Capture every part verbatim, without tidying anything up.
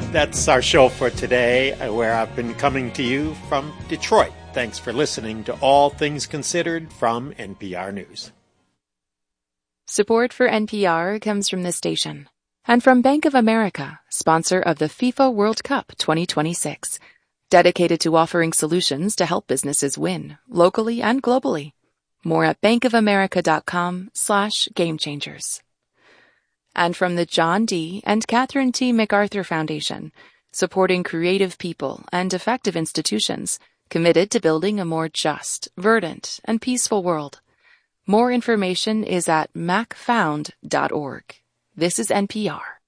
That's our show for today, where I've been coming to you from Detroit. Thanks for listening to All Things Considered from N P R News. Support for N P R comes from this station and from Bank of America, sponsor of the FIFA World Cup twenty twenty-six, dedicated to offering solutions to help businesses win, locally and globally. More at bankofamerica.com slash game changers. And from the John D. and Catherine T. MacArthur Foundation, supporting creative people and effective institutions committed to building a more just, verdant, and peaceful world. More information is at mac found dot org. This is N P R.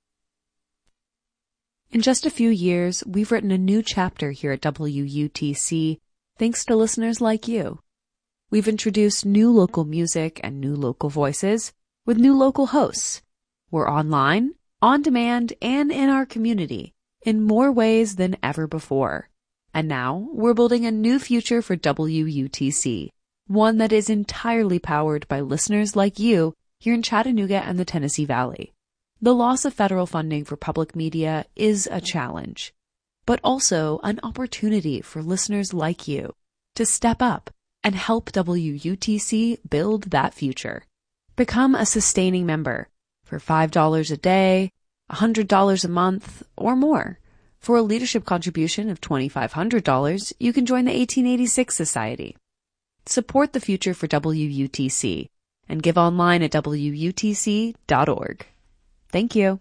In just a few years, we've written a new chapter here at W U T C, thanks to listeners like you. We've introduced new local music and new local voices with new local hosts. We're online, on demand, and in our community in more ways than ever before. And now we're building a new future for W U T C, one that is entirely powered by listeners like you here in Chattanooga and the Tennessee Valley. The loss of federal funding for public media is a challenge, but also an opportunity for listeners like you to step up and help W U T C build that future. Become a sustaining member for five dollars a day, one hundred dollars a month, or more. For a leadership contribution of two thousand five hundred dollars, you can join the eighteen eighty-six Society. Support the future for W U T C and give online at W U T C dot org. Thank you.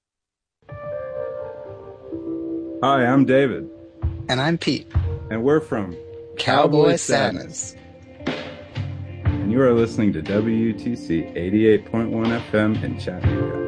Hi, I'm David. And I'm Pete. And we're from Cowboy Sadness. And you are listening to W U T C eighty-eight point one F M in Chattanooga.